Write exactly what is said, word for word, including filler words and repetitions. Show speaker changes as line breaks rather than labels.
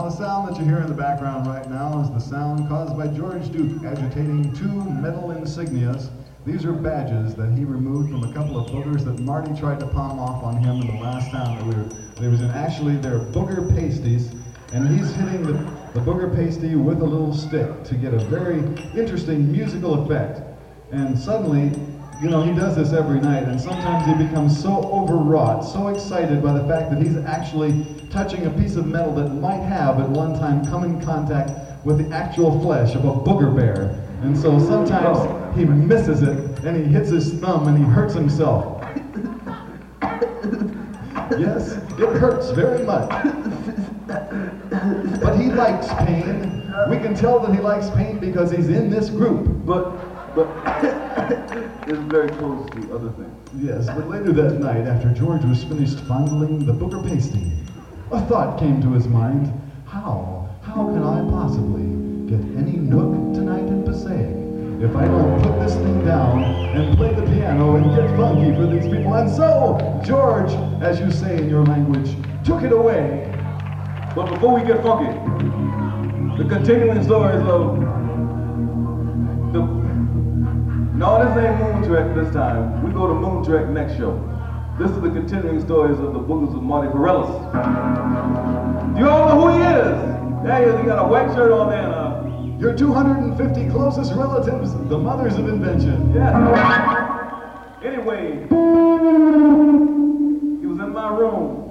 Now the sound that you hear in the background right now is the sound caused by George Duke agitating two metal insignias. These are badges that he removed from a couple of boogers that Marty tried to palm off on him in the last town that we were. There was an, actually they're booger pasties, and he's hitting the, the booger pasty with a little stick to get a very interesting musical effect. And suddenly, you know, he does this every night, and sometimes he becomes so overwrought, so excited by the fact that he's actually touching a piece of metal that might have at one time come in contact with the actual flesh of a booger bear. And so sometimes he misses it, and he hits his thumb, and he hurts himself. Yes, it hurts very much. But he likes pain. We can tell that he likes pain because he's in this group.
But, but, it's very close to other things.
Yes, but later that night, after George was finished fondling the booger pasty, a thought came to his mind. How, how can I possibly get any nook tonight in Passaic if I don't put this thing down and play the piano and get funky for these people? And so, George, as you say in your language, took it away.
But before we get funky, the continuing stories of the... No, this ain't Moon Trek this time. We go to Moon Trek next show. This is the continuing stories of the boogers of Marty Bareilles. You all know who he is? There he is. He got a white shirt on there and uh,
your two hundred fifty closest relatives, the mothers of invention.
Yeah. Anyway, he was in my room.